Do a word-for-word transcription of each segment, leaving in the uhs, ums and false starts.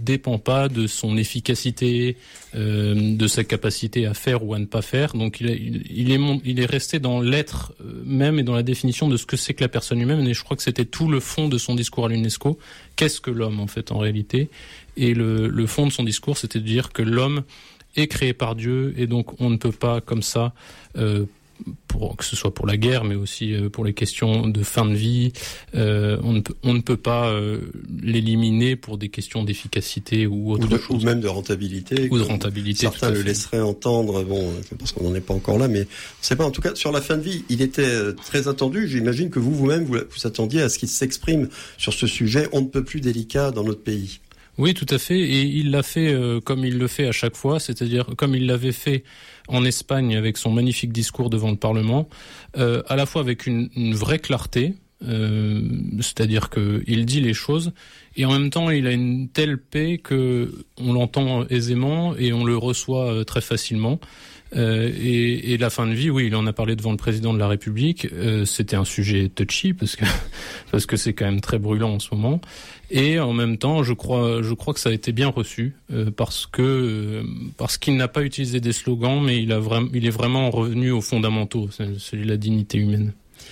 dépend pas de son efficacité, euh, de sa capacité à faire ou à ne pas faire. Donc il, a, il, il, est, il est resté dans l'être même et dans la définition de ce que c'est que la personne humaine. Et je crois que c'était tout le fond de son discours à l'UNESCO. Qu'est-ce que l'homme en fait en réalité ? Et le, le fond de son discours, c'était de dire que l'homme est créé par Dieu et donc on ne peut pas comme ça, euh, pour, que ce soit pour la guerre mais aussi euh, pour les questions de fin de vie, euh, on, ne peut, on ne peut pas euh, l'éliminer pour des questions d'efficacité ou autre ou de, chose. Ou même de rentabilité. Ou de rentabilité. Certains le laisseraient entendre, bon, parce qu'on n'en est pas encore là, mais on ne sait pas. En tout cas, sur la fin de vie, il était très attendu. J'imagine que vous, vous-même, vous, vous attendiez à ce qu'il s'exprime sur ce sujet on ne peut plus délicat dans notre pays. Oui, tout à fait. Et il l'a fait euh, comme il le fait à chaque fois, c'est-à-dire comme il l'avait fait en Espagne avec son magnifique discours devant le Parlement, euh, à la fois avec une, une vraie clarté, euh, c'est-à-dire que il dit les choses, et en même temps il a une telle paix que on l'entend aisément et on le reçoit euh, très facilement. Euh, et, et la fin de vie, oui, il en a parlé devant le président de la République. Euh, c'était un sujet touchy parce que parce que c'est quand même très brûlant en ce moment. Et en même temps, je crois, je crois que ça a été bien reçu euh, parce que euh, parce qu'il n'a pas utilisé des slogans, mais il a vraiment, il est vraiment revenu aux fondamentaux, celui de la dignité humaine.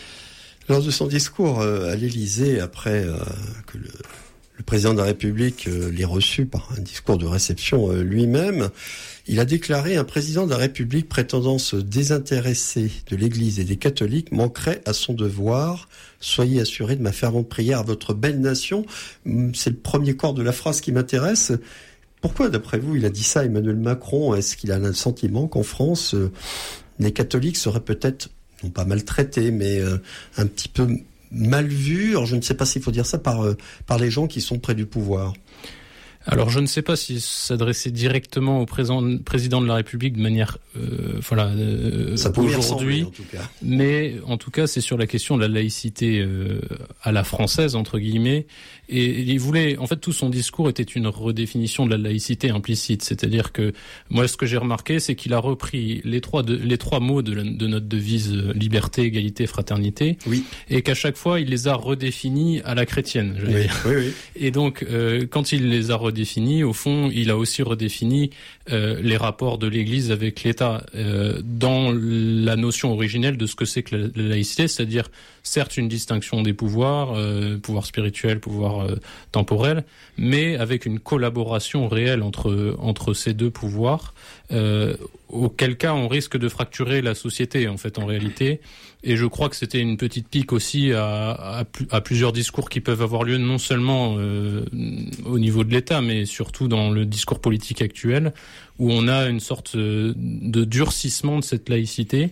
Lors de son discours euh, à l'Élysée, après euh, que le, le président de la République euh, l'ait reçu par un discours de réception euh, lui-même, il a déclaré: un président de la République prétendant se désintéresser de l'Église et des catholiques manquerait à son devoir. Soyez assurés de ma fervente prière à votre belle nation. C'est le premier corps de la phrase qui m'intéresse. Pourquoi, d'après vous, il a dit ça, Emmanuel Macron ? Est-ce qu'il a le sentiment qu'en France, euh, les catholiques seraient peut-être, non pas maltraités, mais euh, un petit peu mal vus ? Alors, je ne sais pas s'il faut dire ça par, euh, par les gens qui sont près du pouvoir. Alors je ne sais pas s'il s'adressait directement au président, président de la République de manière, euh, voilà, euh, ça aujourd'hui, ressembler, en tout cas. Mais en tout cas c'est sur la question de la laïcité euh, à la française entre guillemets. Et il voulait, en fait, tout son discours était une redéfinition de la laïcité implicite. C'est-à-dire que moi, ce que j'ai remarqué, c'est qu'il a repris les trois de, les trois mots de, la, de notre devise euh, liberté, égalité, fraternité, oui. Et qu'à chaque fois, il les a redéfinis à la chrétienne. Oui, oui, oui. Et donc, euh, quand il les a redéfinis, au fond, il a aussi redéfini euh, les rapports de l'Église avec l'État euh, dans la notion originelle de ce que c'est que la, la laïcité, c'est-à-dire certes une distinction des pouvoirs, euh, pouvoir spirituel, pouvoir euh, temporel, mais avec une collaboration réelle entre entre ces deux pouvoirs. Euh, auquel cas on risque de fracturer la société en fait en réalité. Et je crois que c'était une petite pique aussi à, à, à plusieurs discours qui peuvent avoir lieu non seulement euh, au niveau de l'État, mais surtout dans le discours politique actuel, où on a une sorte de durcissement de cette laïcité.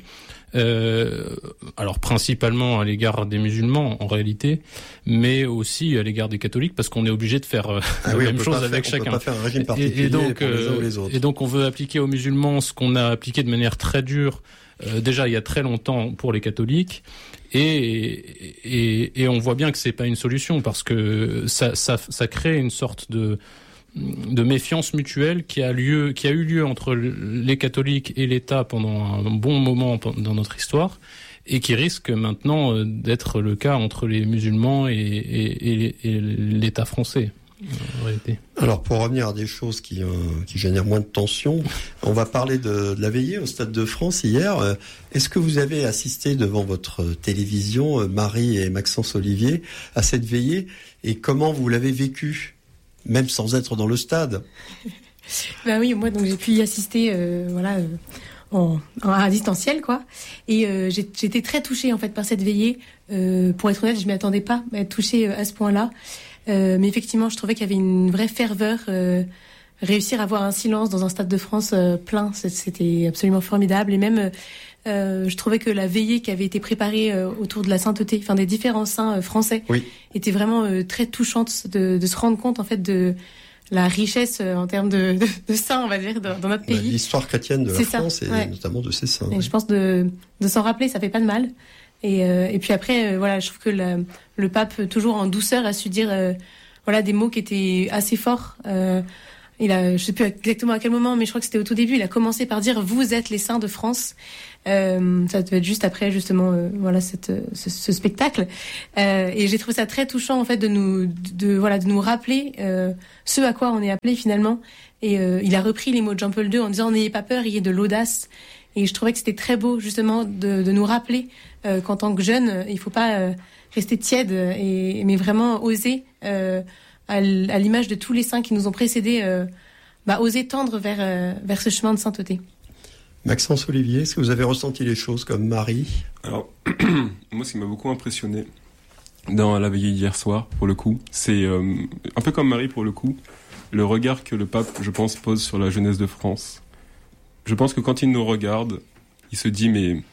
Euh, alors principalement à l'égard des musulmans en réalité, mais aussi à l'égard des catholiques, parce qu'on est obligé de faire euh, ah la oui, même chose faire, avec on chacun. Peut pas faire un régime particulier et, et donc, pour les uns ou les autres. Et donc on veut appliquer aux musulmans ce qu'on a appliqué de manière très dure euh, déjà il y a très longtemps pour les catholiques. Et, et, et on voit bien que c'est pas une solution, parce que ça, ça, ça crée une sorte de de méfiance mutuelle qui a lieu, qui a eu lieu entre les catholiques et l'État pendant un bon moment dans notre histoire, et qui risque maintenant d'être le cas entre les musulmans et, et, et, et l'État français. En réalité. Alors, pour revenir à des choses qui, euh, qui génèrent moins de tension, on va parler de, de la veillée au Stade de France hier. Euh, est-ce que vous avez assisté devant votre télévision, euh, Marie et Maxence Olivier, à cette veillée, et comment vous l'avez vécue, même sans être dans le stade? Ben oui, moi donc j'ai pu y assister, euh, voilà, euh, en, en à distanciel quoi. Et euh, j'ai, j'étais très touchée en fait par cette veillée. Euh, pour être honnête, je m'y attendais pas à être touchée à ce point-là. Euh, mais effectivement, je trouvais qu'il y avait une vraie ferveur. Euh, réussir à avoir un silence dans un Stade de France euh, plein, c'était absolument formidable. Et même, euh, je trouvais que la veillée qui avait été préparée euh, autour de la sainteté, enfin des différents saints euh, français, oui. était vraiment euh, très touchante de, de se rendre compte en fait de la richesse euh, en termes de, de, de saints, on va dire, dans, dans notre pays. L'histoire chrétienne de la C'est France ça, et ouais. notamment de ses saints. Et ouais. je pense de, de s'en rappeler, ça fait pas de mal. Et, euh, et puis après, euh, voilà, je trouve que la, le pape, toujours en douceur, a su dire euh, voilà, des mots qui étaient assez forts. Euh, il a, je sais plus exactement à quel moment, mais je crois que c'était au tout début, il a commencé par dire vous êtes les saints de France. Euh, ça devait être juste après justement euh, voilà cette ce, ce spectacle. Euh, et j'ai trouvé ça très touchant en fait de nous de, de voilà de nous rappeler euh, ce à quoi on est appelé finalement. Et euh, il a repris les mots de Jean-Paul deux en disant n'ayez pas peur, ayez de l'audace. Et je trouvais que c'était très beau justement de, de nous rappeler euh, qu'en tant que jeune, il faut pas euh, rester tiède et mais vraiment oser. Euh, à l'image de tous les saints qui nous ont précédés, euh, bah, oser tendre vers, euh, vers ce chemin de sainteté. Maxence Olivier, est-ce que vous avez ressenti les choses comme Marie ? Alors, moi, ce qui m'a beaucoup impressionné dans la veillée d'hier soir, pour le coup, c'est euh, un peu comme Marie, pour le coup, le regard que le pape, je pense, pose sur la jeunesse de France. Je pense que quand il nous regarde, il se dit, mais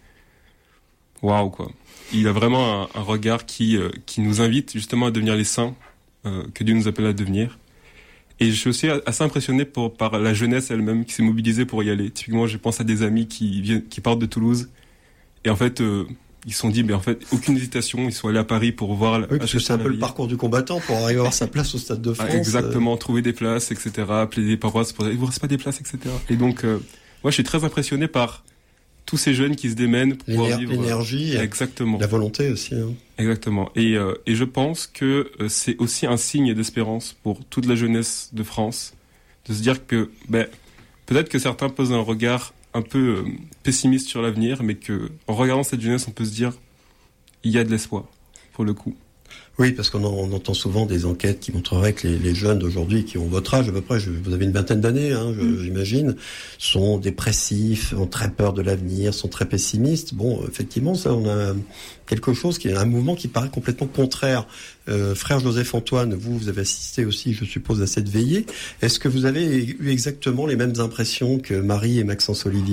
waouh, quoi. Il a vraiment un, un regard qui, euh, qui nous invite justement à devenir les saints Euh, que Dieu nous appelle à devenir. Et je suis aussi assez impressionné pour, par la jeunesse elle-même qui s'est mobilisée pour y aller. Typiquement, je pense à des amis qui viennent, qui partent de Toulouse. Et en fait, euh, ils se sont dit, mais en fait, aucune hésitation, ils sont allés à Paris pour voir... Oui, parce que c'est un peu le parcours du combattant pour arriver à avoir sa place au Stade de France. Ah, exactement, euh... trouver des places, et cetera, appeler des paroisses pour dire, il vous reste pas des places, et cetera. Et donc, euh, moi, je suis très impressionné par tous ces jeunes qui se démènent pour pouvoir vivre. L'énergie, exactement. La volonté aussi. Hein. Exactement. Et, euh, et je pense que euh, c'est aussi un signe d'espérance pour toute la jeunesse de France, de se dire que ben, peut-être que certains posent un regard un peu euh, pessimiste sur l'avenir, mais que en regardant cette jeunesse, on peut se dire il y a de l'espoir, pour le coup. Oui, parce qu'on en, on entend souvent des enquêtes qui montreraient que les, les jeunes d'aujourd'hui, qui ont votre âge à peu près, je, vous avez une vingtaine d'années, hein, je, mmh. j'imagine, sont dépressifs, ont très peur de l'avenir, sont très pessimistes. Bon, effectivement, ça, on a quelque chose qui est un mouvement qui paraît complètement contraire. Euh, frère Joseph-Antoine, vous, vous avez assisté aussi, je suppose, à cette veillée. Est-ce que vous avez eu exactement les mêmes impressions que Marie et Maxence Olivier ?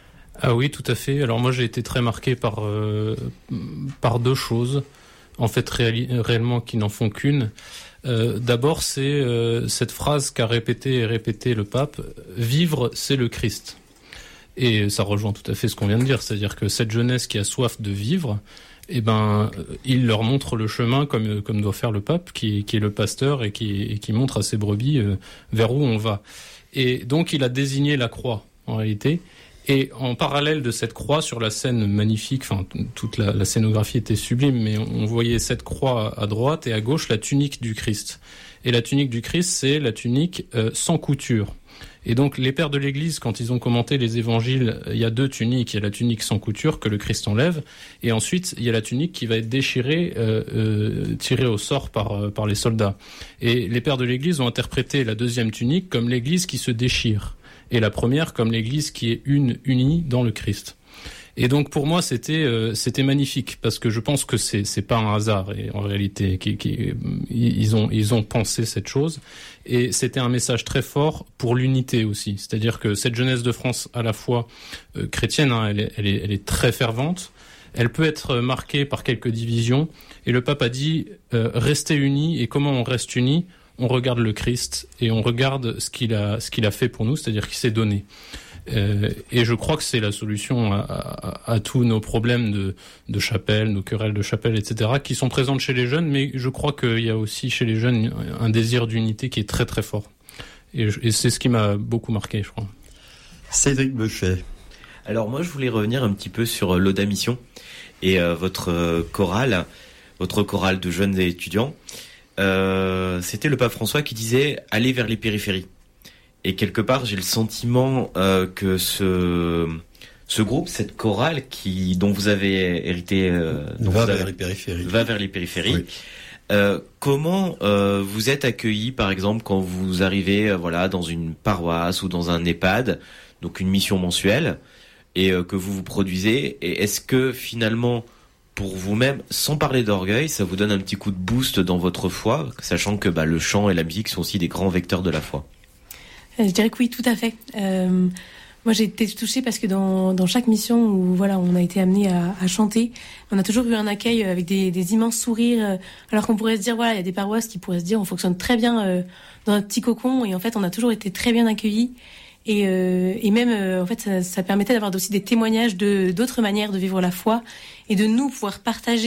Ah oui, tout à fait. Alors moi, j'ai été très marqué par euh, par deux choses. En fait, réali- réellement, qui n'en font qu'une. Euh, d'abord, c'est euh, cette phrase qu'a répétée et répétée le pape, « Vivre, c'est le Christ ». Et ça rejoint tout à fait ce qu'on vient de dire, c'est-à-dire que cette jeunesse qui a soif de vivre, eh ben, il leur montre le chemin comme comme doit faire le pape, qui, qui est le pasteur et qui, et qui montre à ses brebis euh, vers où on va. Et donc, il a désigné la croix, en réalité. Et en parallèle de cette croix sur la scène magnifique, enfin toute la, la scénographie était sublime, mais on voyait cette croix à droite et à gauche la tunique du Christ. Et la tunique du Christ, c'est la tunique euh, sans couture. Et donc les pères de l'Église, quand ils ont commenté les évangiles, il y a deux tuniques. Il y a la tunique sans couture que le Christ enlève, et ensuite il y a la tunique qui va être déchirée, euh, euh, tirée au sort par euh, par les soldats. Et les pères de l'Église ont interprété la deuxième tunique comme l'Église qui se déchire, et la première comme l'Église qui est une, unie dans le Christ. Et donc pour moi c'était euh, c'était magnifique, parce que je pense que c'est c'est pas un hasard, et en réalité qui, qui, ils ont ils ont pensé cette chose, et c'était un message très fort pour l'unité aussi. C'est-à-dire que cette jeunesse de France, à la fois euh, chrétienne, hein, elle est elle est elle est très fervente. Elle peut être marquée par quelques divisions, et le pape a dit euh, restez unis. Et comment on reste unis ? On regarde le Christ et on regarde ce qu'il a, ce qu'il a fait pour nous, c'est-à-dire qu'il s'est donné. Euh, et je crois que c'est la solution à, à, à tous nos problèmes de, de chapelle, nos querelles de chapelle, et cetera, qui sont présentes chez les jeunes, mais je crois qu'il y a aussi chez les jeunes un désir d'unité qui est très très fort. Et, je, et c'est ce qui m'a beaucoup marqué, je crois. Cédric Bechet. Alors moi, je voulais revenir un petit peu sur l'Oda Mission et euh, votre euh, chorale, votre chorale de jeunes et étudiants. Euh, c'était le pape François qui disait « Allez vers les périphéries ». Et quelque part, j'ai le sentiment euh, que ce ce groupe, cette chorale qui dont vous avez hérité, euh, va vous vers avez, les périphéries. Va vers les périphéries. Oui. Euh, comment euh, vous êtes accueillis, par exemple, quand vous arrivez, euh, voilà, dans une paroisse ou dans un EHPAD, donc une mission mensuelle, et euh, que vous vous produisez. Et est-ce que finalement, pour vous-même, sans parler d'orgueil, ça vous donne un petit coup de boost dans votre foi, sachant que bah, le chant et la musique sont aussi des grands vecteurs de la foi? Je dirais que oui, tout à fait. Euh, moi, j'ai été touchée parce que dans, dans chaque mission où voilà, on a été amené à, à chanter, on a toujours eu un accueil avec des, des immenses sourires. Alors qu'on pourrait se dire, voilà, il y a des paroisses qui pourraient se dire, on fonctionne très bien euh, dans notre petit cocon, et en fait, on a toujours été très bien accueillis. Et, euh, et même, euh, en fait, ça, ça permettait d'avoir aussi des témoignages de d'autres manières de vivre la foi, et de nous pouvoir partager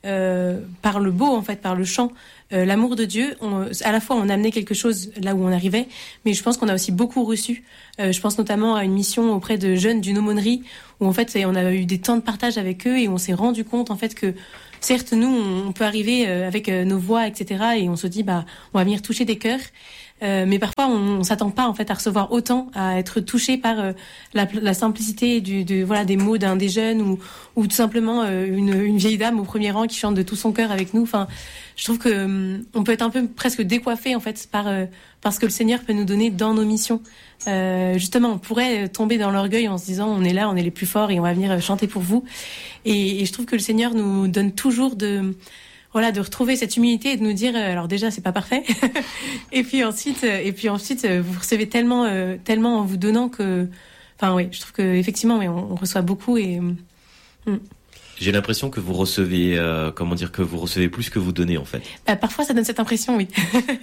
euh, par le beau, en fait, par le chant, euh, l'amour de Dieu. On, à la fois, on amenait quelque chose là où on arrivait, mais je pense qu'on a aussi beaucoup reçu. Euh, je pense notamment à une mission auprès de jeunes d'une aumônerie, où en fait, on a eu des temps de partage avec eux et on s'est rendu compte, en fait, que certes, nous, on peut arriver avec nos voix, et cetera, et on se dit, bah, on va venir toucher des cœurs. Euh, mais parfois, on, on s'attend pas en fait à recevoir autant, à être touché par euh, la, la simplicité du, de, voilà, des mots d'un des jeunes ou, ou tout simplement euh, une, une vieille dame au premier rang qui chante de tout son cœur avec nous. Enfin, je trouve que euh, on peut être un peu presque décoiffé en fait par euh, par ce que le Seigneur peut nous donner dans nos missions. Euh, justement, on pourrait tomber dans l'orgueil en se disant on est là, on est les plus forts et on va venir chanter pour vous. Et, et je trouve que le Seigneur nous donne toujours de Voilà, de retrouver cette humilité et de nous dire, euh, alors déjà, c'est pas parfait. et puis ensuite, euh, et puis ensuite, euh, vous recevez tellement, euh, tellement en vous donnant que, enfin, oui, je trouve que effectivement, oui, on, on reçoit beaucoup et. Mm. J'ai l'impression que vous recevez, euh, comment dire, que vous recevez plus que vous donnez en fait. Bah, parfois, ça donne cette impression, oui.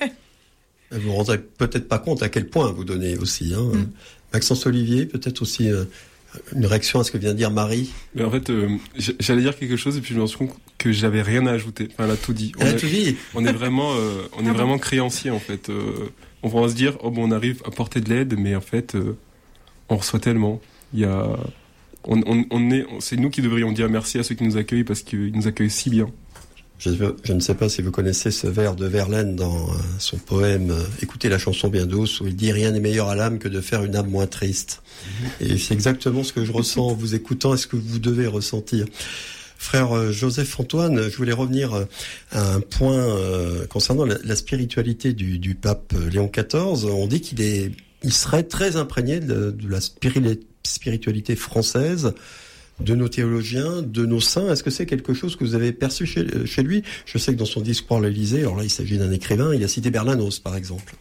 Vous vous rendez peut-être pas compte à quel point vous donnez aussi. Hein. Mm. Maxence Olivier, peut-être aussi. Euh... Une réaction à ce que vient de dire Marie. Mais en fait, euh, j'allais dire quelque chose et puis je me suis rendu compte que j'avais rien à ajouter. Enfin, elle a tout dit. On, elle a, a tout dit. On est vraiment, euh, on est vraiment créancier en fait. Euh, on va se dire, oh bon, on arrive à porter de l'aide, mais en fait, euh, on reçoit tellement. Il y a, on, on, on est, c'est nous qui devrions dire merci à ceux qui nous accueillent parce qu'ils nous accueillent si bien. Je, je ne sais pas si vous connaissez ce vers de Verlaine dans euh, son poème euh, « Écoutez la chanson bien douce » où il dit « Rien n'est meilleur à l'âme que de faire une âme moins triste ». Et c'est exactement ce que je ressens en vous écoutant et ce que vous devez ressentir. Frère euh, Joseph-Antoine, je voulais revenir euh, à un point euh, concernant la, la spiritualité du, du pape Léon quatorze. On dit qu'il est, il serait très imprégné de, de la spiritualité française, de nos théologiens, de nos saints. Est-ce que c'est quelque chose que vous avez perçu chez, chez lui ? Je sais que dans son discours à l'Élysée, alors là il s'agit d'un écrivain, il a cité Bernanos par exemple.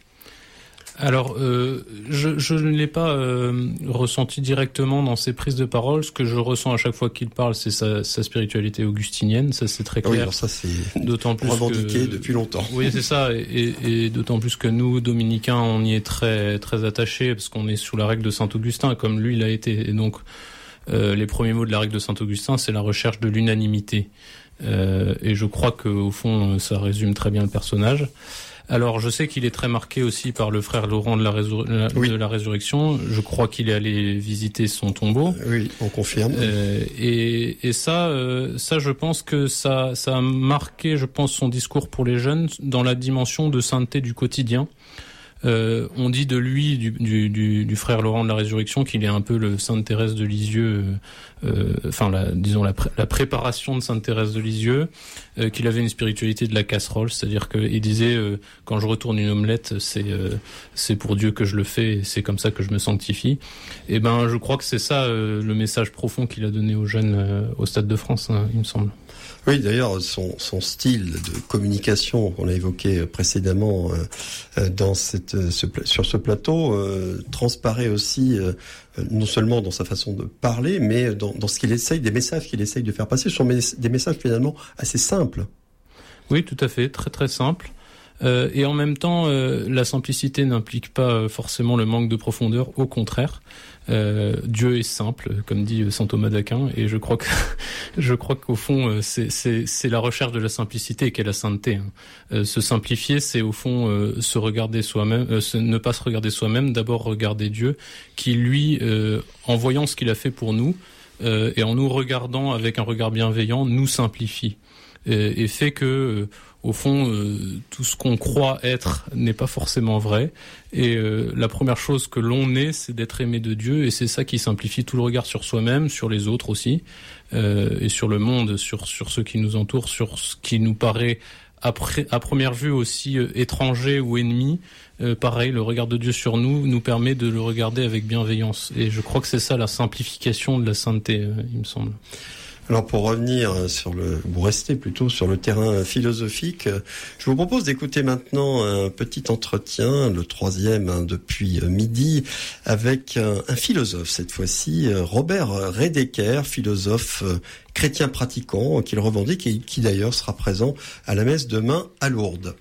Alors, euh, je, je ne l'ai pas euh, ressenti directement dans ses prises de parole. Ce que je ressens à chaque fois qu'il parle, c'est sa, sa spiritualité augustinienne. Ça, c'est très clair. Oui, alors ça, c'est d'autant plus revendiqué que, depuis longtemps. Oui, c'est ça. Et, et d'autant plus que nous, dominicains, on y est très très attachés parce qu'on est sous la règle de Saint Augustin, comme lui l'a été. Et donc, euh, les premiers mots de la règle de Saint Augustin, c'est la recherche de l'unanimité. Euh, et je crois que au fond, ça résume très bien le personnage. Alors, je sais qu'il est très marqué aussi par le frère Laurent de la, résur... oui. de la Résurrection. Je crois qu'il est allé visiter son tombeau. Oui, on confirme. Euh, et, et ça, euh, ça, je pense que ça, ça a marqué, je pense, son discours pour les jeunes dans la dimension de sainteté du quotidien. Euh, on dit de lui, du, du, du, du frère Laurent de la Résurrection, qu'il est un peu le Sainte Thérèse de Lisieux, euh, enfin, la, disons la, pré- la préparation de Sainte Thérèse de Lisieux, euh, qu'il avait une spiritualité de la casserole, c'est-à-dire qu'il disait euh, quand je retourne une omelette, c'est euh, c'est pour Dieu que je le fais, et c'est comme ça que je me sanctifie. Et ben, je crois que c'est ça euh, le message profond qu'il a donné aux jeunes euh, au Stade de France, hein, il me semble. Oui, d'ailleurs, son, son style de communication qu'on a évoqué précédemment euh, dans cette, ce, sur ce plateau euh, transparaît aussi euh, non seulement dans sa façon de parler, mais dans, dans ce qu'il essaye, des messages qu'il essaye de faire passer. Ce sont des messages finalement assez simples. Oui, tout à fait, très très simples. Euh, et en même temps, euh, la simplicité n'implique pas forcément le manque de profondeur, au contraire. Euh, Dieu est simple, comme dit saint Thomas d'Aquin, et je crois que je crois qu'au fond, c'est c'est c'est la recherche de la simplicité qu'est la sainteté. Hein. Euh, se simplifier, c'est au fond euh, se regarder soi-même, euh, se, ne pas se regarder soi-même, d'abord regarder Dieu, qui lui, euh, en voyant ce qu'il a fait pour nous euh, et en nous regardant avec un regard bienveillant, nous simplifie et, et fait que euh, au fond, euh, tout ce qu'on croit être n'est pas forcément vrai. Et euh, la première chose que l'on est, c'est d'être aimé de Dieu. Et c'est ça qui simplifie tout le regard sur soi-même, sur les autres aussi, euh, et sur le monde, sur sur ceux qui nous entourent, sur ce qui nous paraît à, pré- à première vue aussi euh, étranger ou ennemi. Euh, pareil, le regard de Dieu sur nous nous permet de le regarder avec bienveillance. Et je crois que c'est ça la simplification de la sainteté, euh, il me semble. Alors pour revenir sur le, ou rester plutôt sur le terrain philosophique, je vous propose d'écouter maintenant un petit entretien, le troisième hein, depuis midi, avec un, un philosophe cette fois-ci, Robert Redeker, philosophe chrétien pratiquant qu'il revendique et qui d'ailleurs sera présent à la messe demain à Lourdes.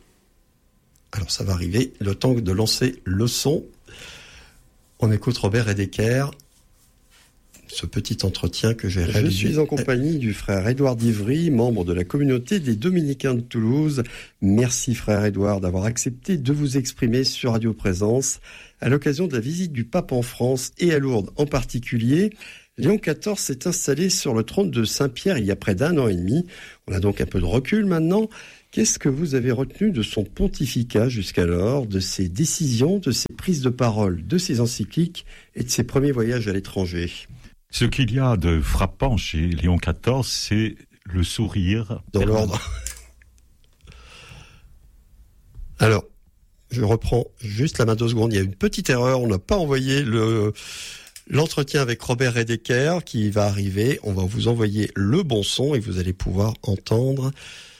Alors ça va arriver, le temps de lancer le son. On écoute Robert Redeker. ce petit entretien que j'ai réalisé. Je suis en compagnie du frère Édouard d'Ivry, membre de la communauté des Dominicains de Toulouse. Merci frère Édouard d'avoir accepté de vous exprimer sur Radio Présence à l'occasion de la visite du pape en France et à Lourdes en particulier. Léon quatorze s'est installé sur le trône de Saint-Pierre il y a près d'un an et demi. On a donc un peu de recul maintenant. Qu'est-ce que vous avez retenu de son pontificat jusqu'alors, de ses décisions, de ses prises de parole, de ses encycliques et de ses premiers voyages à l'étranger ? Ce qu'il y a de frappant chez Léon quatorze, c'est le sourire. Dans l'ordre. Alors, je reprends juste la main deux secondes. Il y a une petite erreur. On n'a pas envoyé le... l'entretien avec Robert Redeker qui va arriver. On va vous envoyer le bon son et vous allez pouvoir entendre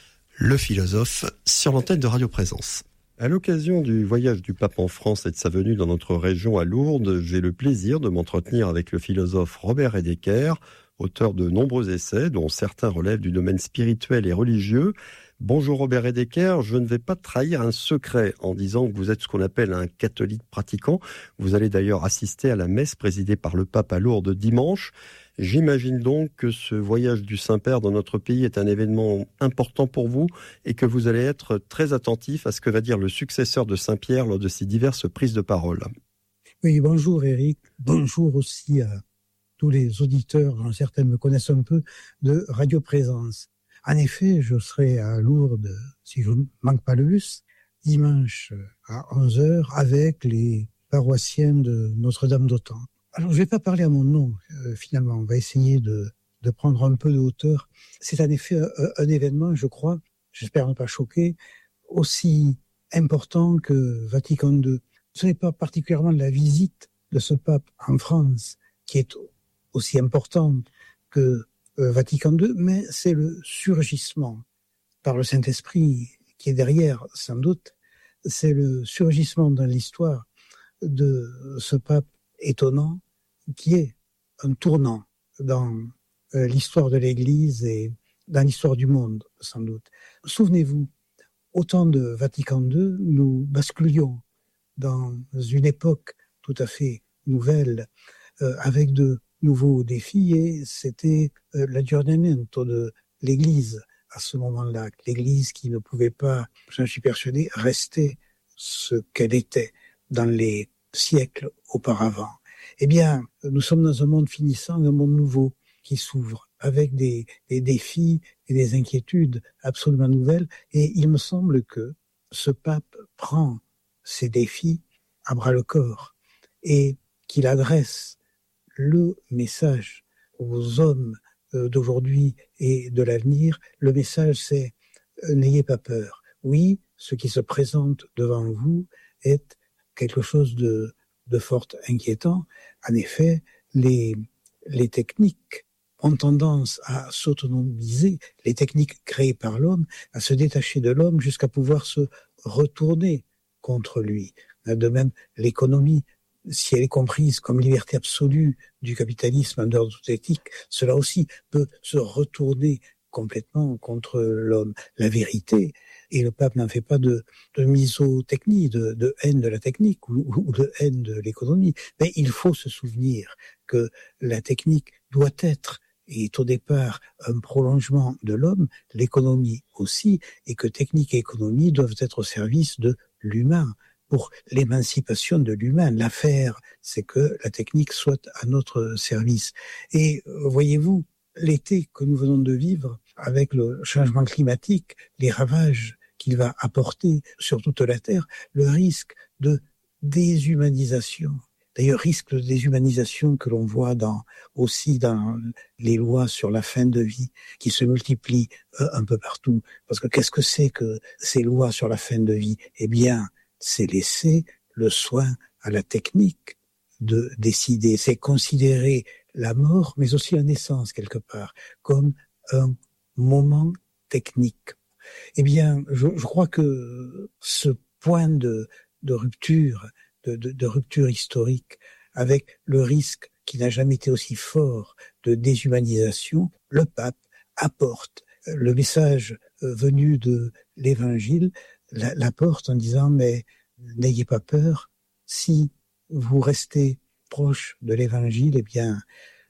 le philosophe sur l'antenne de Radio Présence. À l'occasion du voyage du pape en France et de sa venue dans notre région à Lourdes, j'ai le plaisir de m'entretenir avec le philosophe Robert Redeker, auteur de nombreux essais, dont certains relèvent du domaine spirituel et religieux. Bonjour Robert Redeker, je ne vais pas trahir un secret en disant que vous êtes ce qu'on appelle un catholique pratiquant. Vous allez d'ailleurs assister à la messe présidée par le pape à Lourdes dimanche. J'imagine donc que ce voyage du Saint-Père dans notre pays est un événement important pour vous et que vous allez être très attentif à ce que va dire le successeur de Saint-Pierre lors de ses diverses prises de parole. Oui, bonjour Eric, bonjour aussi à tous les auditeurs, certains me connaissent un peu, de Radio Présence. En effet, je serai à Lourdes, si je ne manque pas le bus, dimanche à onze heures avec les paroissiens de Notre-Dame d'Autan. Alors, je ne vais pas parler à mon nom, euh, finalement. On va essayer de, de prendre un peu de hauteur. C'est en effet un, un événement, je crois, j'espère ne pas choquer, aussi important que Vatican deux. Ce n'est pas particulièrement la visite de ce pape en France qui est aussi importante que euh, Vatican deux, mais c'est le surgissement par le Saint-Esprit qui est derrière, sans doute. C'est le surgissement dans l'histoire de ce pape étonnant, qui est un tournant dans euh, l'histoire de l'Église et dans l'histoire du monde, sans doute. Souvenez-vous, au temps de Vatican deux, nous basculions dans une époque tout à fait nouvelle, euh, avec de nouveaux défis, et c'était euh, l'aggiornamento de l'Église à ce moment-là. L'Église qui ne pouvait pas, j'en suis persuadé, rester ce qu'elle était dans les siècles auparavant. Eh bien, nous sommes dans un monde finissant, un monde nouveau qui s'ouvre, avec des, des défis et des inquiétudes absolument nouvelles. Et il me semble que ce pape prend ces défis à bras-le-corps et qu'il adresse le message aux hommes d'aujourd'hui et de l'avenir. Le message, c'est euh, n'ayez pas peur. Oui, ce qui se présente devant vous est quelque chose de, de fort inquiétant. En effet, les, les techniques ont tendance à s'autonomiser, les techniques créées par l'homme, à se détacher de l'homme jusqu'à pouvoir se retourner contre lui. De même, l'économie, si elle est comprise comme liberté absolue du capitalisme en dehors de toute éthique, cela aussi peut se retourner complètement contre l'homme. La vérité, et le pape n'en fait pas de, de misotechnie, de, de haine de la technique ou, ou de haine de l'économie, mais il faut se souvenir que la technique doit être, et est au départ un prolongement de l'homme, l'économie aussi, et que technique et économie doivent être au service de l'humain, pour l'émancipation de l'humain. L'affaire, c'est que la technique soit à notre service. Et voyez-vous, l'été que nous venons de vivre, avec le changement climatique, les ravages qu'il va apporter sur toute la Terre, le risque de déshumanisation, d'ailleurs risque de déshumanisation que l'on voit dans, aussi dans les lois sur la fin de vie, qui se multiplient euh, un peu partout. Parce que qu'est-ce que c'est que ces lois sur la fin de vie ? Eh bien, c'est laisser le soin à la technique de décider. C'est considérer la mort, mais aussi la naissance, quelque part, comme un moment technique. Eh bien, je, je crois que ce point de, de rupture, de, de, de rupture historique, avec le risque qui n'a jamais été aussi fort de déshumanisation, le pape apporte le message venu de l'Évangile, l'apporte en disant, mais n'ayez pas peur, si vous restez proche de l'Évangile, eh bien,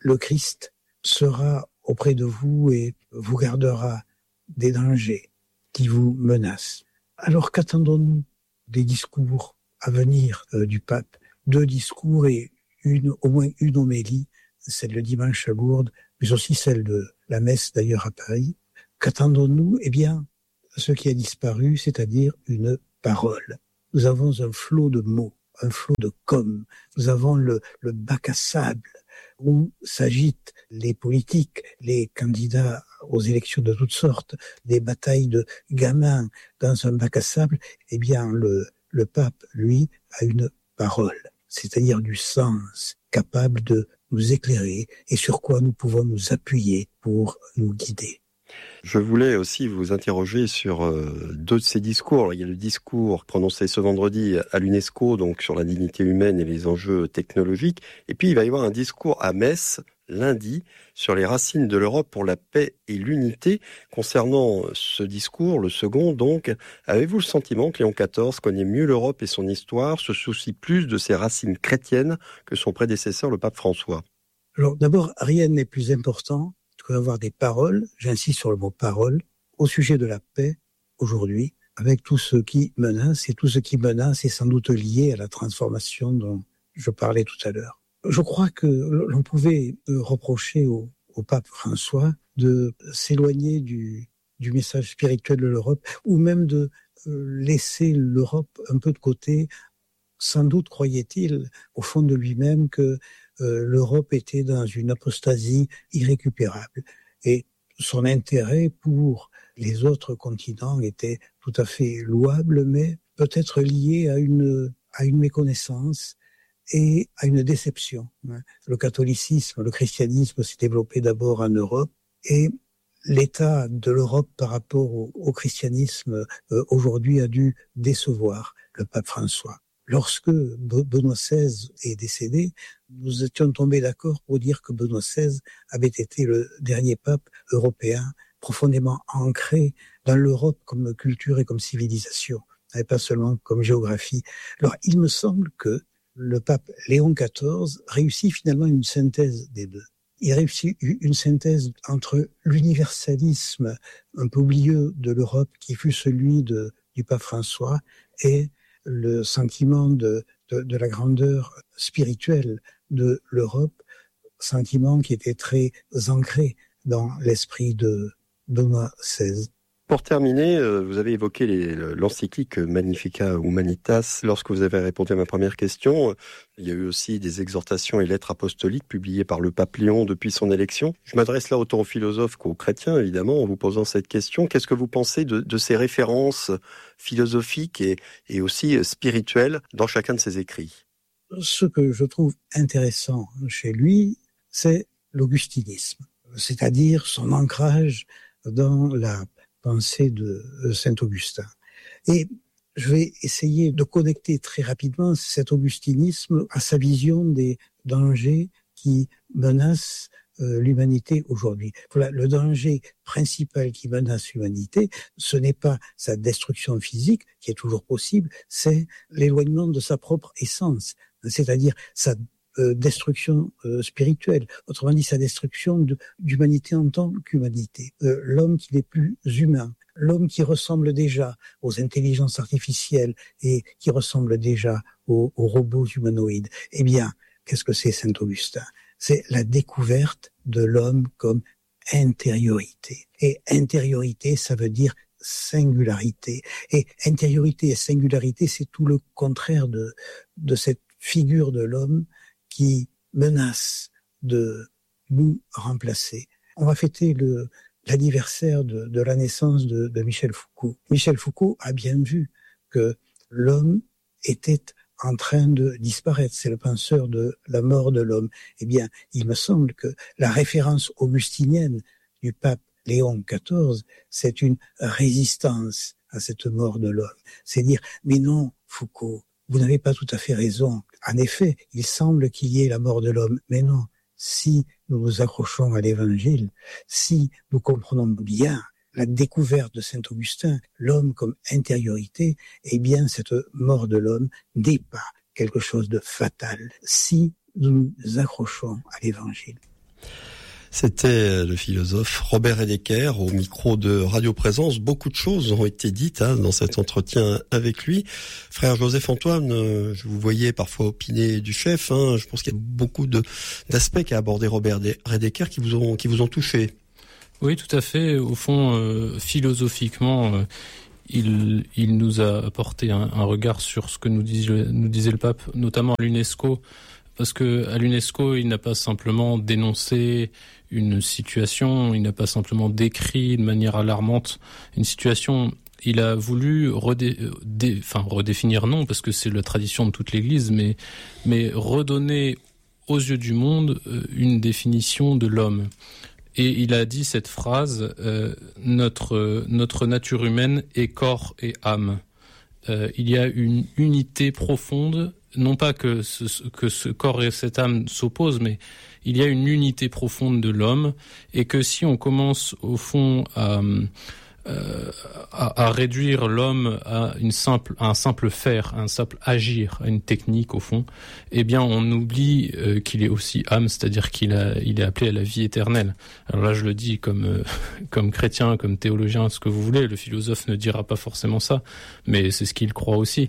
le Christ sera auprès de vous et vous gardera des dangers qui vous menacent. Alors qu'attendons-nous des discours à venir euh, du pape? Deux discours et une, au moins une homélie, celle le dimanche à Lourdes, mais aussi celle de la messe d'ailleurs à Paris. Qu'attendons-nous? Eh bien, ce qui a disparu, c'est-à-dire une parole. Nous avons un flot de mots, un flot de com. Nous avons le, le bac à sable où s'agitent les politiques, les candidats aux élections de toutes sortes, des batailles de gamins dans un bac à sable. Eh bien, le, le pape, lui, a une parole, c'est-à-dire du sens, capable de nous éclairer et sur quoi nous pouvons nous appuyer pour nous guider. Je voulais aussi vous interroger sur euh, deux de ces discours. Il y a le discours prononcé ce vendredi à l'UNESCO, donc sur la dignité humaine et les enjeux technologiques. Et puis il va y avoir un discours à Metz lundi sur les racines de l'Europe pour la paix et l'unité. Concernant ce discours, le second donc, avez-vous le sentiment que Léon quatorze connaît mieux l'Europe et son histoire, se soucie plus de ses racines chrétiennes que son prédécesseur, le pape François? Alors d'abord, rien n'est plus important que d'avoir des paroles, j'insiste sur le mot parole, au sujet de la paix aujourd'hui, avec tout ce qui menace, et tout ce qui menace est sans doute lié à la transformation dont je parlais tout à l'heure. Je crois que l'on pouvait reprocher au, au pape François de s'éloigner du, du message spirituel de l'Europe, ou même de laisser l'Europe un peu de côté. Sans doute croyait-il, au fond de lui-même, que euh, l'Europe était dans une apostasie irrécupérable. Et son intérêt pour les autres continents était tout à fait louable, mais peut-être lié à une, à une méconnaissance et à une déception. Le catholicisme, le christianisme s'est développé d'abord en Europe, et l'état de l'Europe par rapport au, au christianisme euh, aujourd'hui a dû décevoir le pape François. Lorsque Benoît seize est décédé, nous étions tombés d'accord pour dire que Benoît seize avait été le dernier pape européen profondément ancré dans l'Europe comme culture et comme civilisation, et pas seulement comme géographie. Alors, il me semble que le pape Léon quatorze réussit finalement une synthèse des deux. Il réussit une synthèse entre l'universalisme un peu oublieux de l'Europe qui fut celui de, du pape François et le sentiment de, de, de la grandeur spirituelle de l'Europe, sentiment qui était très ancré dans l'esprit de Benoît seize. Pour terminer, vous avez évoqué les, l'encyclique Magnificat Humanitas lorsque vous avez répondu à ma première question. Il y a eu aussi des exhortations et lettres apostoliques publiées par le pape Léon depuis son élection. Je m'adresse là autant aux philosophes qu'aux chrétiens, évidemment, en vous posant cette question. Qu'est-ce que vous pensez de, de ces références philosophiques et, et aussi spirituelles dans chacun de ses écrits? Ce que je trouve intéressant chez lui, c'est l'augustinisme, c'est-à-dire son ancrage dans la pensée de Saint-Augustin. Et je vais essayer de connecter très rapidement cet augustinisme à sa vision des dangers qui menacent euh, l'humanité aujourd'hui. Voilà, le danger principal qui menace l'humanité, ce n'est pas sa destruction physique, qui est toujours possible, c'est l'éloignement de sa propre essence, c'est-à-dire sa Euh, destruction euh, spirituelle, autrement dit sa destruction de, d'humanité en tant qu'humanité. Euh, l'homme qui n'est plus humain, l'homme qui ressemble déjà aux intelligences artificielles et qui ressemble déjà aux, aux robots humanoïdes. Eh bien, qu'est-ce que c'est Saint-Augustin? C'est la découverte de l'homme comme intériorité. Et intériorité, ça veut dire singularité. Et intériorité et singularité, c'est tout le contraire de, de cette figure de l'homme qui menace de nous remplacer. On va fêter le, l'anniversaire de, de la naissance de, de Michel Foucault. Michel Foucault a bien vu que l'homme était en train de disparaître. C'est le penseur de la mort de l'homme. Eh bien, il me semble que la référence augustinienne du pape Léon quatorze, c'est une résistance à cette mort de l'homme. C'est dire, mais non, Foucault, vous n'avez pas tout à fait raison. En effet, il semble qu'il y ait la mort de l'homme, mais non. Si nous nous accrochons à l'Évangile, si nous comprenons bien la découverte de Saint-Augustin, l'homme comme intériorité, eh bien, cette mort de l'homme n'est pas quelque chose de fatal si nous nous accrochons à l'Évangile. C'était le philosophe Robert Hedeker au micro de Radio Présence. Beaucoup de choses ont été dites hein, dans cet entretien avec lui. Frère Joseph-Antoine, je vous voyais parfois opiner du chef. Hein, je pense qu'il y a beaucoup de, d'aspects qu'a abordé Robert Hedeker qui vous ont, qui vous ont touché. Oui, tout à fait. Au fond, euh, philosophiquement, euh, il, il nous a apporté un, un regard sur ce que nous disait, nous disait le pape, notamment à l'UNESCO. Parce que à l'UNESCO, il n'a pas simplement dénoncé une situation, il n'a pas simplement décrit de manière alarmante une situation. Il a voulu redé, dé, enfin, redéfinir, non, parce que c'est la tradition de toute l'Église, mais, mais redonner aux yeux du monde une définition de l'homme. Et il a dit cette phrase, euh, notre, notre nature humaine est corps et âme. Euh, il y a une unité profonde, non pas que ce, que ce corps et cette âme s'opposent, mais il y a une unité profonde de l'homme, et que si on commence au fond à, euh, à, à réduire l'homme à une simple, à un simple faire, à un simple agir, à une technique au fond, eh bien on oublie euh, qu'il est aussi âme, c'est-à-dire qu'il a, il est appelé à la vie éternelle. Alors là je le dis comme euh, comme chrétien, comme théologien, ce que vous voulez. Le philosophe ne dira pas forcément ça, mais c'est ce qu'il croit aussi.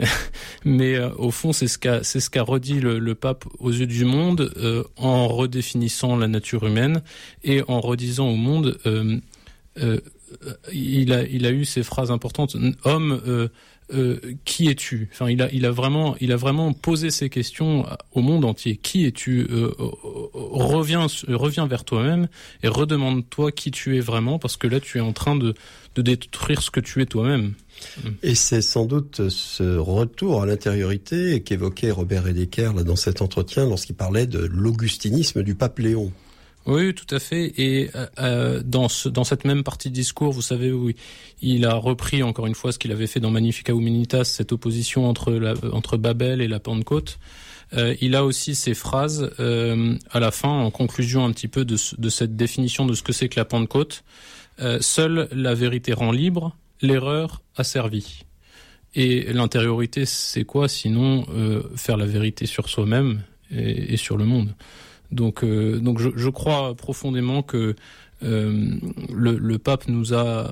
mais euh, au fond c'est ce qu'a c'est ce qu'a redit le, le pape aux yeux du monde euh, en redéfinissant la nature humaine et en redisant au monde. Euh, euh, Il a, il a eu ces phrases importantes. Homme, euh, euh, qui es-tu ? Enfin, il a, il a vraiment, il a vraiment posé ces questions au monde entier. Qui es-tu ? euh, Reviens, reviens vers toi-même et redemande-toi qui tu es vraiment, parce que là, tu es en train de, de détruire ce que tu es toi-même. Et c'est sans doute ce retour à l'intériorité qu'évoquait Robert Hedeker là dans cet entretien lorsqu'il parlait de l'augustinisme du pape Léon. Oui, tout à fait. Et euh, dans, ce, dans cette même partie de discours, vous savez, où il a repris encore une fois ce qu'il avait fait dans Magnificat Humanitas, cette opposition entre, la, entre Babel et la Pentecôte. Euh, il a aussi ces phrases euh, à la fin, en conclusion un petit peu de, de cette définition de ce que c'est que la Pentecôte. Euh, seule la vérité rend libre, l'erreur asservit. Et l'intériorité, c'est quoi sinon euh, faire la vérité sur soi-même et, et sur le monde. Donc, euh, donc je, je crois profondément que euh, le, le pape nous a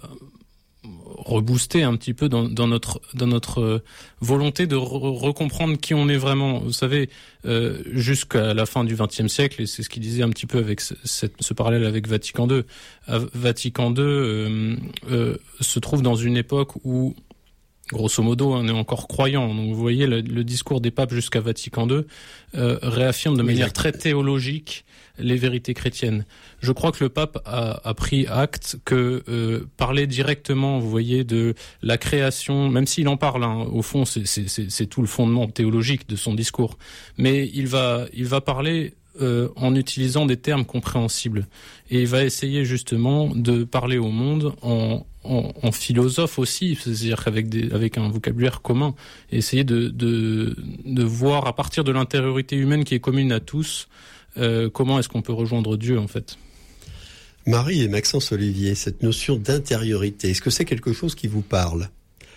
reboosté un petit peu dans, dans notre dans notre volonté de re- recomprendre qui on est vraiment. Vous savez, euh, jusqu'à la fin du vingtième siècle, et c'est ce qu'il disait un petit peu avec ce, cette, ce parallèle avec Vatican deux. Vatican deux euh, euh, se trouve dans une époque où, grosso modo, on est encore croyant. Donc, vous voyez, le, le discours des papes jusqu'à Vatican deux euh, réaffirme de oui, manière très théologique les vérités chrétiennes. Je crois que le pape a, a pris acte que euh, parler directement, vous voyez, de la création, même s'il en parle, hein, au fond, c'est, c'est, c'est, c'est tout le fondement théologique de son discours. Mais il va, il va parler euh, en utilisant des termes compréhensibles. Et il va essayer justement de parler au monde en En, en philosophe aussi, c'est-à-dire avec des, avec un vocabulaire commun, et essayer de, de, de voir à partir de l'intériorité humaine qui est commune à tous, euh, comment est-ce qu'on peut rejoindre Dieu en fait. Marie et Maxence Olivier, cette notion d'intériorité, est-ce que c'est quelque chose qui vous parle ?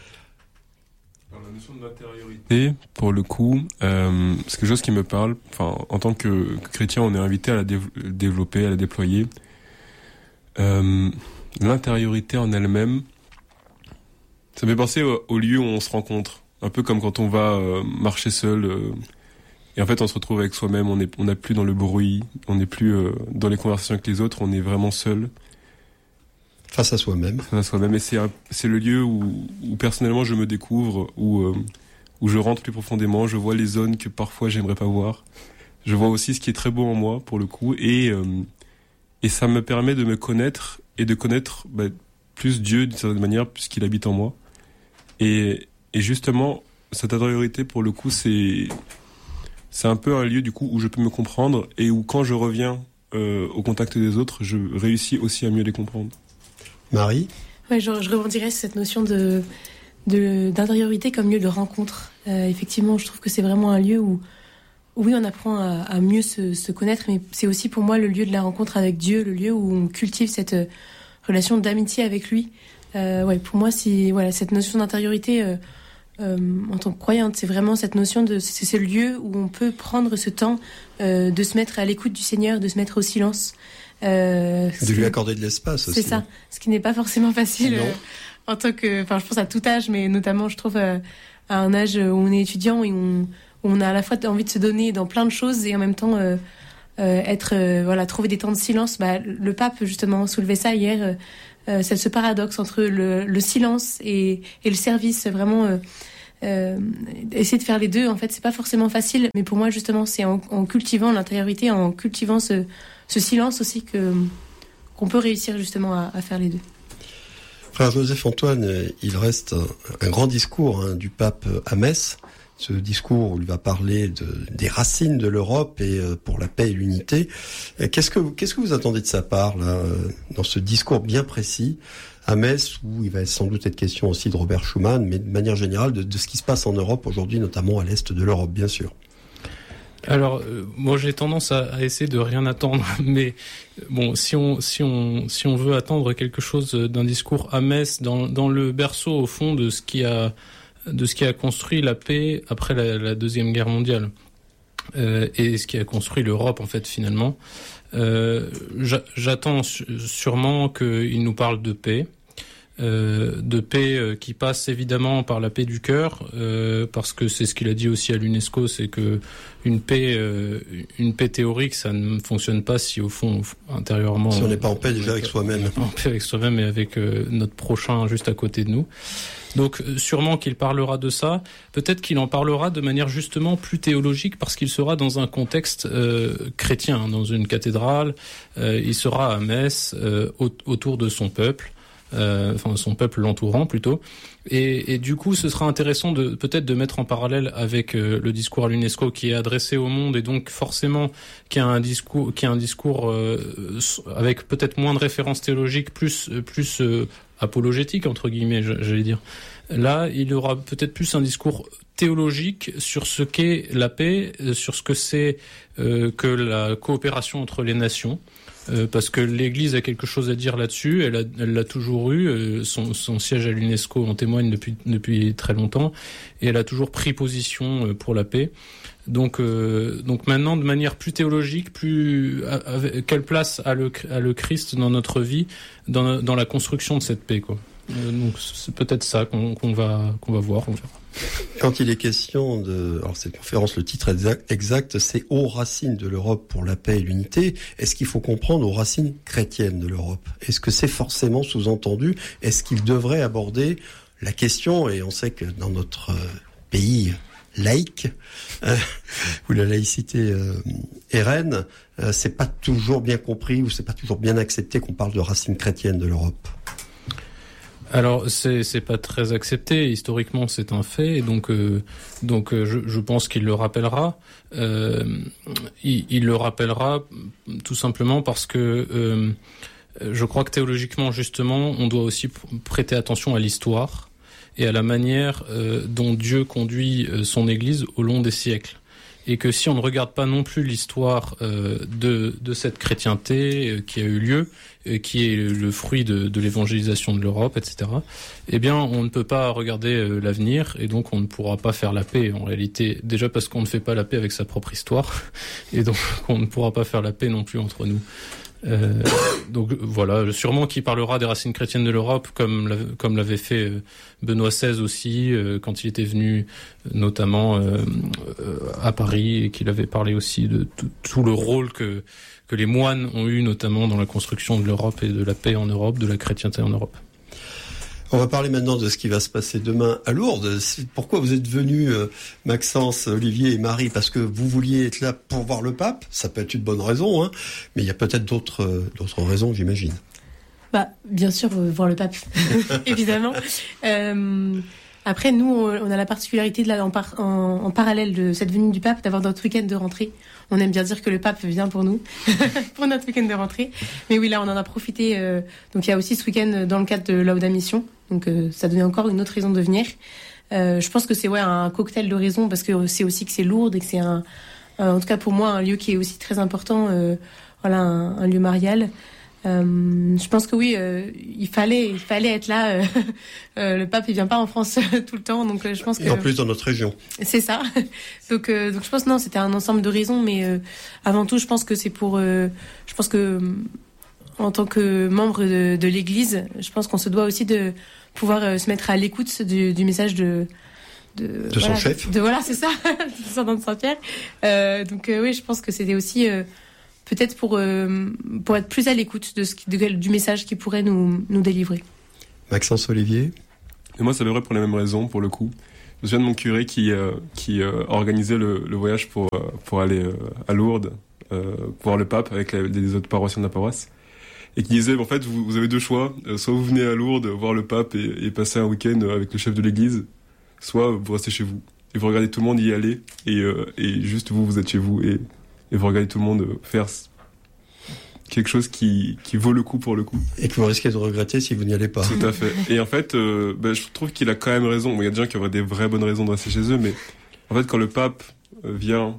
Alors, la notion de l'intériorité, pour le coup, euh, c'est quelque chose qui me parle. Enfin, en tant que chrétien, on est invité à la dév- développer, à la déployer. Euh, L'intériorité en elle-même, ça me fait penser au, au lieu où on se rencontre. Un peu comme quand on va euh, marcher seul, euh, et en fait on se retrouve avec soi-même, on est, on n'est plus dans le bruit, on n'est plus euh, dans les conversations avec les autres, on est vraiment seul. Face à soi-même. Face à soi-même, et c'est, un, c'est le lieu où, où personnellement je me découvre, où, euh, où je rentre plus profondément, je vois les zones que parfois j'aimerais pas voir. Je vois aussi ce qui est très beau en moi, pour le coup, et, euh, et ça me permet de me connaître et de connaître bah, plus Dieu d'une certaine manière, puisqu'il habite en moi. Et, et justement, cette intériorité, pour le coup, c'est, c'est un peu un lieu du coup où je peux me comprendre, et où quand je reviens euh, au contact des autres, je réussis aussi à mieux les comprendre. Marie ? Ouais, je, je rebondirais sur cette notion de, de, d'intériorité comme lieu de rencontre. Euh, effectivement, je trouve que c'est vraiment un lieu où, où oui, on apprend à, à mieux se, se connaître, mais c'est aussi pour moi le lieu de la rencontre avec Dieu, le lieu où on cultive cette relation d'amitié avec lui. Euh, ouais, pour moi, si voilà, cette notion d'intériorité, euh, euh, en tant que croyante, c'est vraiment cette notion de c'est ce lieu où on peut prendre ce temps euh, de se mettre à l'écoute du Seigneur, de se mettre au silence, euh, de lui accorder de l'espace aussi. C'est ça, ce qui n'est pas forcément facile euh, en tant que, enfin, je pense à tout âge, mais notamment, je trouve euh, à un âge où on est étudiant et où on, où on a à la fois envie de se donner dans plein de choses et en même temps euh, euh, être, euh, voilà, trouver des temps de silence. Bah, le pape justement soulevait ça hier. Euh, Euh, c'est ce paradoxe entre le, le silence et, et le service, vraiment euh, euh, essayer de faire les deux. En fait, c'est pas forcément facile, mais pour moi justement, c'est en, en cultivant l'intériorité, en cultivant ce, ce silence aussi que qu'on peut réussir justement à, à faire les deux. Frère Joseph-Antoine, il reste un, un grand discours hein, du pape à Metz. Ce discours où il va parler de, des racines de l'Europe et euh, pour la paix et l'unité. Qu'est-ce que, qu'est-ce que vous attendez de sa part, là, euh, dans ce discours bien précis à Metz, où il va sans doute être question aussi de Robert Schuman, mais de manière générale de, de ce qui se passe en Europe aujourd'hui, notamment à l'est de l'Europe, bien sûr. Alors, euh, moi j'ai tendance à, à essayer de rien attendre, mais bon, si on si on si on veut attendre quelque chose d'un discours à Metz, dans dans le berceau au fond de ce qui a de ce qui a construit la paix après la, la Deuxième Guerre mondiale euh, et ce qui a construit l'Europe en fait finalement. Euh, j'attends sûrement qu'il nous parle de paix, euh, de paix euh, qui passe évidemment par la paix du cœur, euh, parce que c'est ce qu'il a dit aussi à l'UNESCO, c'est que une paix, euh, une paix théorique, ça ne fonctionne pas si au fond, intérieurement, si on n'est pas en paix déjà avec soi-même, en paix avec soi-même et avec euh, notre prochain juste à côté de nous. Donc sûrement qu'il parlera de ça, peut-être qu'il en parlera de manière justement plus théologique parce qu'il sera dans un contexte euh, chrétien, dans une cathédrale, euh, il sera à Metz euh, au- autour de son peuple, euh, enfin son peuple l'entourant plutôt, et, et du coup ce sera intéressant de peut-être de mettre en parallèle avec euh, le discours à l'UNESCO qui est adressé au monde et donc forcément qui a un discours, qui a un discours euh, avec peut-être moins de références théologiques, plus plus euh, apologétique entre guillemets, j'allais dire. Là, il aura peut-être plus un discours théologique sur ce qu'est la paix, sur ce que c'est euh, que la coopération entre les nations, euh, parce que l'Église a quelque chose à dire là-dessus. Elle, a, elle l'a toujours eu. Euh, son, son siège à l'UNESCO en témoigne depuis depuis très longtemps, et elle a toujours pris position pour la paix. Donc, euh, donc maintenant, de manière plus théologique, plus avec, quelle place a le, a le Christ dans notre vie, dans, dans la construction de cette paix, quoi. Euh, donc c'est peut-être ça qu'on, qu'on va qu'on va voir. On verra. Quand il est question de, alors cette conférence, le titre exact, exact, c'est aux racines de l'Europe pour la paix et l'unité. Est-ce qu'il faut comprendre aux racines chrétiennes de l'Europe? Est-ce que c'est forcément sous-entendu? Est-ce qu'il devrait aborder la question? Et on sait que dans notre pays laïque, euh, où la laïcité euh, est reine, euh, c'est pas toujours bien compris ou c'est pas toujours bien accepté qu'on parle de racines chrétiennes de l'Europe. Alors c'est c'est pas très accepté historiquement, c'est un fait, et donc euh, donc euh, je, je pense qu'il le rappellera. Euh, il, il le rappellera tout simplement parce que euh, je crois que théologiquement justement, on doit aussi prêter attention à l'histoire et à la manière euh, dont Dieu conduit euh, son Église au long des siècles. Et que si on ne regarde pas non plus l'histoire euh, de, de cette chrétienté euh, qui a eu lieu, euh, qui est le fruit de, de l'évangélisation de l'Europe, et cetera, eh bien, on ne peut pas regarder euh, l'avenir, et donc on ne pourra pas faire la paix, en réalité. Déjà parce qu'on ne fait pas la paix avec sa propre histoire, et donc on ne pourra pas faire la paix non plus entre nous. Euh, donc voilà, sûrement qu'il parlera des racines chrétiennes de l'Europe, comme l'avait, comme l'avait fait Benoît seize aussi, euh, quand il était venu notamment euh, euh, à Paris, et qu'il avait parlé aussi de tout, tout le rôle que, que les moines ont eu notamment dans la construction de l'Europe et de la paix en Europe, de la chrétienté en Europe. On va parler maintenant de ce qui va se passer demain à Lourdes. Pourquoi vous êtes venus, euh, Maxence, Olivier et Marie? Parce que vous vouliez être là pour voir le pape. Ça peut être une bonne raison, hein. Mais il y a peut-être d'autres, euh, d'autres raisons, j'imagine. Bah, bien sûr, euh, voir le pape, évidemment. Euh, après, nous, on a la particularité de là, en, par, en, en parallèle de cette venue du pape, d'avoir notre week-end de rentrée. On aime bien dire que le pape vient pour nous, pour notre week-end de rentrée. Mais oui, là, on en a profité. Euh, donc, il y a aussi ce week-end dans le cadre de Lauda Mission. Donc, euh, ça donnait encore une autre raison de venir. Euh, je pense que c'est ouais un cocktail de raisons, parce que c'est aussi que c'est Lourdes et que c'est un, un, en tout cas pour moi, un lieu qui est aussi très important. Euh, voilà, un, un lieu marial. Euh, je pense que oui, euh, il fallait, il fallait être là. Euh, euh, le pape, il vient pas en France tout le temps, donc euh, je pense que. Et en plus dans notre région. C'est ça. donc, euh, donc je pense non, c'était un ensemble de raisons, mais euh, avant tout, je pense que c'est pour. Euh, je pense que en tant que membre de, de l'Église, je pense qu'on se doit aussi de pouvoir euh, se mettre à l'écoute du, du message de. De, de voilà, son chef. De, voilà, c'est ça, du descendant de Saint-Pierre. Euh, donc euh, oui, je pense que c'était aussi. Euh, Peut-être pour, euh, pour être plus à l'écoute de ce qui, de, du message qu'il pourrait nous, nous délivrer. Maxence Olivier. Et moi, ça va vrai pour les mêmes raisons, pour le coup. Je me souviens de mon curé qui, euh, qui euh, organisait le, le voyage pour, euh, pour aller euh, à Lourdes, euh, voir le pape avec la, les autres paroissiens de la paroisse. Et qui disait, en fait, vous, vous avez deux choix. Euh, soit vous venez à Lourdes voir le pape et, et passer un week-end avec le chef de l'église, soit vous restez chez vous. Et vous regardez tout le monde y aller, et, euh, et juste vous, vous êtes chez vous. Et, Et vous regardez tout le monde faire quelque chose qui, qui vaut le coup pour le coup. Et que vous risquez de regretter si vous n'y allez pas. Tout à fait. Et en fait, euh, ben, je trouve qu'il a quand même raison. Bon, il y a des gens qui auraient des vraies bonnes raisons de rester chez eux, mais en fait, quand le pape vient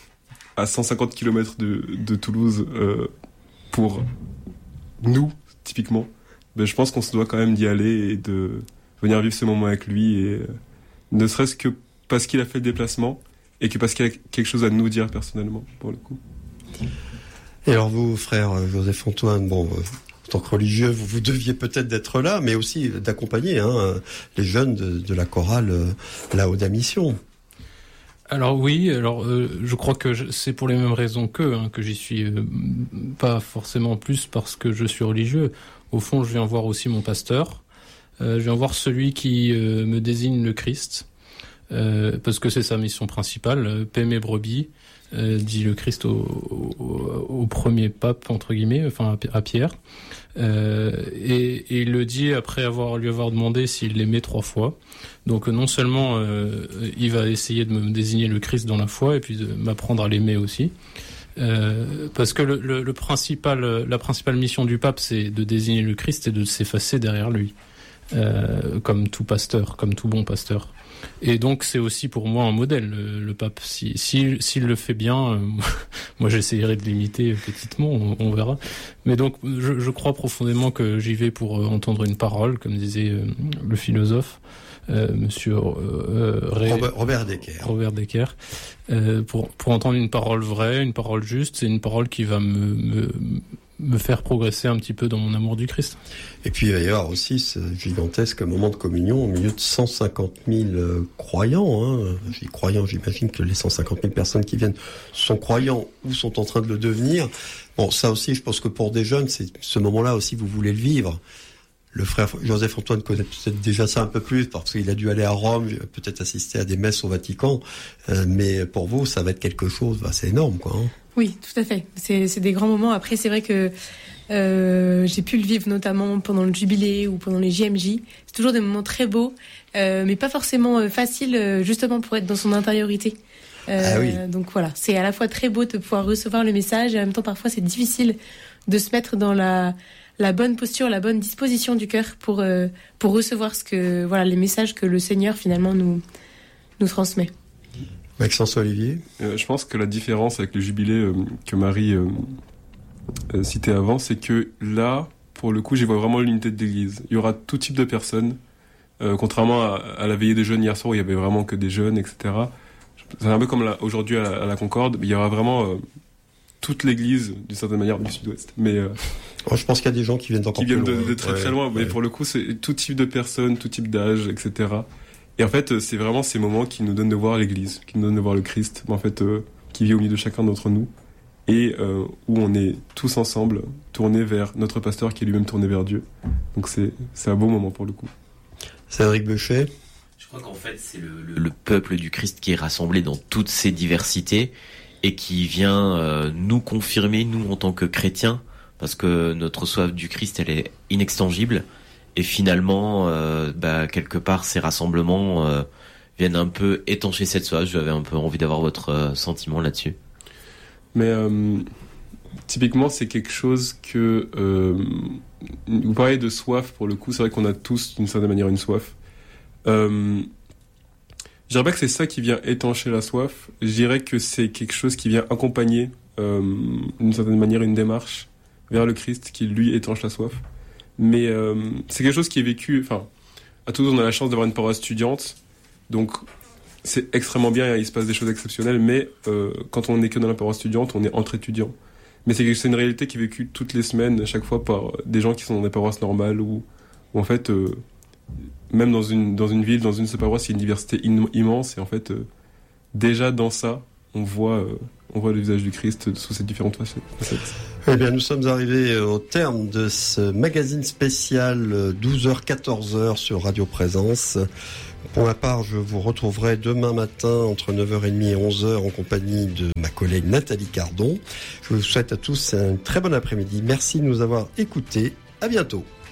à cent cinquante kilomètres de, de Toulouse euh, pour nous, typiquement, ben, je pense qu'on se doit quand même d'y aller et de venir vivre ce moment avec lui. Et euh, ne serait-ce que parce qu'il a fait le déplacement, et que parce qu'il y a quelque chose à nous dire personnellement, pour le coup. Et alors vous, frère Joseph-Antoine, bon, euh, en tant que religieux, vous, vous deviez peut-être d'être là, mais aussi d'accompagner hein, les jeunes de, de la chorale euh, La Aude Mission. Alors oui, alors euh, je crois que je, c'est pour les mêmes raisons qu'eux, hein, que j'y suis euh, pas forcément plus parce que je suis religieux. Au fond, je viens voir aussi mon pasteur, euh, je viens voir celui qui euh, me désigne le Christ. Euh, parce que c'est sa mission principale, euh, paix mes brebis, euh, dit le Christ au, au, au premier pape entre guillemets, enfin à, à Pierre, euh, et, et il le dit après avoir lui avoir demandé s'il l'aimait trois fois. Donc non seulement euh, il va essayer de me désigner le Christ dans la foi et puis de m'apprendre à l'aimer aussi, euh, parce que le, le, le principal, la principale mission du pape c'est de désigner le Christ et de s'effacer derrière lui, euh, comme tout pasteur, comme tout bon pasteur. Et donc c'est aussi pour moi un modèle, le, le pape. Si, si, s'il le fait bien, euh, moi j'essayerai de l'imiter petitement, on, on verra. Mais donc je, je crois profondément que j'y vais pour euh, entendre une parole, comme disait euh, le philosophe, euh, Monsieur euh, Ré, Robert, Robert Decker. Robert Decker, euh, pour, pour entendre une parole vraie, une parole juste, c'est une parole qui va me, me me faire progresser un petit peu dans mon amour du Christ. Et puis il va y avoir aussi ce gigantesque moment de communion au milieu de cent cinquante mille euh, croyants. Hein. Je dis croyants, j'imagine que les cent cinquante mille personnes qui viennent sont croyants ou sont en train de le devenir. Bon, ça aussi, je pense que pour des jeunes, c'est ce moment-là aussi, vous voulez le vivre. Le frère Joseph-Antoine connaît peut-être déjà ça un peu plus, parce qu'il a dû aller à Rome, peut-être assister à des messes au Vatican, euh, mais pour vous, ça va être quelque chose, bah, c'est énorme, quoi. Hein. Oui, tout à fait. C'est, c'est des grands moments. Après, c'est vrai que euh, j'ai pu le vivre notamment pendant le jubilé ou pendant les J M J. C'est toujours des moments très beaux, euh, mais pas forcément euh, faciles, euh, justement pour être dans son intériorité. Euh, ah oui. Donc voilà, c'est à la fois très beau de pouvoir recevoir le message et en même temps parfois c'est difficile de se mettre dans la la bonne posture, la bonne disposition du cœur pour euh, pour recevoir ce que voilà les messages que le Seigneur finalement nous nous transmet. Maxence Olivier. Euh, je pense que la différence avec le jubilé euh, que Marie euh, euh, citait avant, c'est que là, pour le coup, j'y vois vraiment l'unité de l'Église. Il y aura tout type de personnes, euh, contrairement à, à la veillée des jeunes hier soir où il y avait vraiment que des jeunes, et cetera. C'est un peu comme là, aujourd'hui à la, à la Concorde, il y aura vraiment euh, toute l'Église, d'une certaine manière, du Sud-Ouest. Mais euh, oh, je pense qu'il y a des gens qui viennent d'encore qui viennent plus de, loin. de très ouais, très loin. ouais. Mais pour le coup, c'est tout type de personnes, tout type d'âge, et cetera. Et en fait, c'est vraiment ces moments qui nous donnent de voir l'Église, qui nous donnent de voir le Christ, en fait, euh, qui vit au milieu de chacun d'entre nous, et euh, où on est tous ensemble, tournés vers notre pasteur qui est lui-même tourné vers Dieu. Donc c'est, c'est un beau moment pour le coup. Cédric Beuchet. Je crois qu'en fait, c'est le, le, le peuple du Christ qui est rassemblé dans toutes ses diversités et qui vient euh, nous confirmer, nous en tant que chrétiens, parce que notre soif du Christ, elle est inextinguible. Et finalement, euh, bah, quelque part, ces rassemblements euh, viennent un peu étancher cette soif. J'avais un peu envie d'avoir votre euh, sentiment là-dessus. Mais euh, typiquement, c'est quelque chose que... Euh, vous parlez de soif, pour le coup, c'est vrai qu'on a tous, d'une certaine manière, une soif. Euh, je dirais pas que c'est ça qui vient étancher la soif. Je dirais que c'est quelque chose qui vient accompagner, euh, d'une certaine manière, une démarche vers le Christ qui lui étanche la soif. Mais euh, c'est quelque chose qui est vécu, enfin, à Toulouse on a la chance d'avoir une paroisse étudiante, donc c'est extrêmement bien, il se passe des choses exceptionnelles, mais euh, quand on n'est que dans la paroisse étudiante, on est entre étudiants. Mais c'est, c'est une réalité qui est vécue toutes les semaines, à chaque fois par des gens qui sont dans des paroisses normales, où, où en fait, euh, même dans une, dans une ville, dans une seule paroisse, il y a une diversité in, immense, et en fait, euh, déjà dans ça, on voit, euh, on voit le visage du Christ sous ces différentes facettes. Eh bien, nous sommes arrivés au terme de ce magazine spécial douze heures quatorze heures sur Radio Présence. Pour ma part, je vous retrouverai demain matin entre neuf heures trente et onze heures en compagnie de ma collègue Nathalie Cardon. Je vous souhaite à tous un très bon après-midi. Merci de nous avoir écoutés. À bientôt.